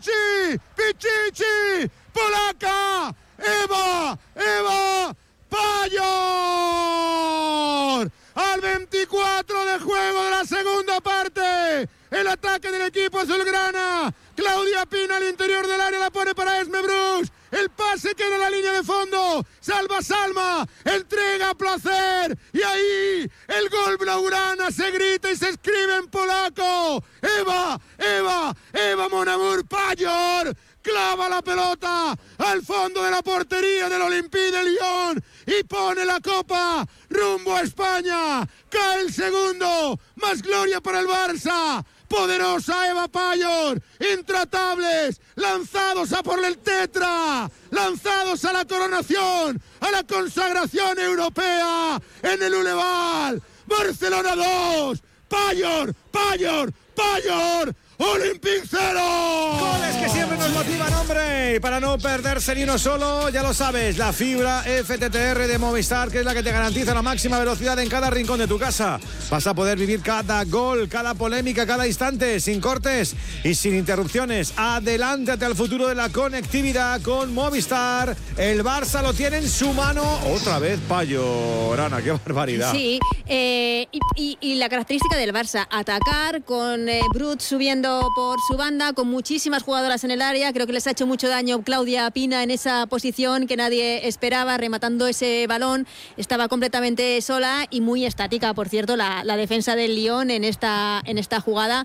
Pichichi, polaca, Eva Pajor. Al 24 de juego de la segunda parte, el ataque del equipo azulgrana. Claudia Pina al interior del área, la pone para Esme Bruch. El pase queda en la línea de fondo. Salva Salma, entrega a Placer. Y ahí el gol blaugrana se grita y se escribe en polaco. Eva Mon Amour Pajor clava la pelota al fondo de la portería del Olympique de Lyon y pone la copa rumbo a España. Cae el segundo, más gloria para el Barça. Poderosa Eva Pajor, intratables, lanzados a por el tetra, lanzados a la coronación, a la consagración europea en el Uleval. Barcelona 2, Pajor, Olympique 0. Goles que siempre nos motivan, hombre. Y para no perderse ni uno solo, ya lo sabes, la fibra FTTR de Movistar, que es la que te garantiza la máxima velocidad en cada rincón de tu casa. Vas a poder vivir cada gol, cada polémica, cada instante, sin cortes y sin interrupciones. Adelántate al futuro de la conectividad con Movistar. El Barça lo tiene en su mano. Otra vez Pajor, Ana, qué barbaridad. Sí, y la característica del Barça, atacar con Brut subiendo por su banda, con muchísimas jugadoras en el área. Creo que les ha hecho mucho daño Claudia Pina en esa posición que nadie esperaba, rematando ese balón. Estaba completamente sola y muy estática, por cierto, la defensa del Lyon en esta jugada.